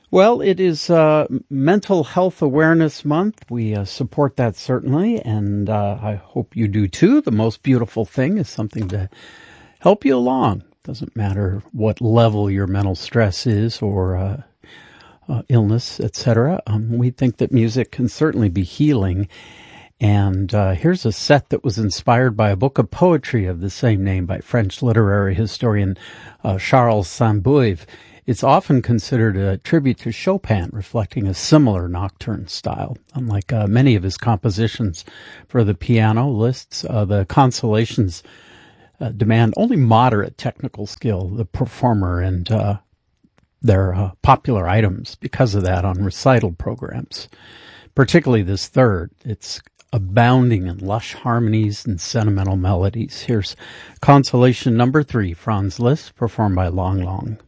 Well, it is Mental Health Awareness Month. We support that certainly, and I hope you do too. The most beautiful thing is something to help you along. Doesn't matter what level your mental stress is or illness, etc. We think that music can certainly be healing. And here's a set that was inspired by a book of poetry of the same name by French literary historian Charles Sainte-Beuve. It's often considered a tribute to Chopin, reflecting a similar nocturne style. Unlike many of his compositions for the piano lists, the consolations demand only moderate technical skill, the performer, and they're popular items because of that on recital programs. Particularly this third, it's abounding in lush harmonies and sentimental melodies. Here's Consolation number 3, Franz Liszt, performed by Lang Lang.